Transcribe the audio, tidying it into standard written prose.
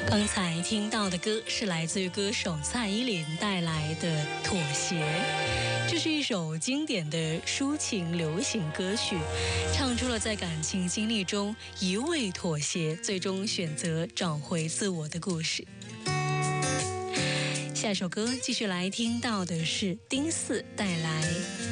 刚才听到的歌是来自于歌手蔡依林带来的《妥协》，这是一首经典的抒情流行歌曲，唱出了在感情经历中一味妥协，最终选择找回自我的故事。下首歌继续来听到的是丁四带来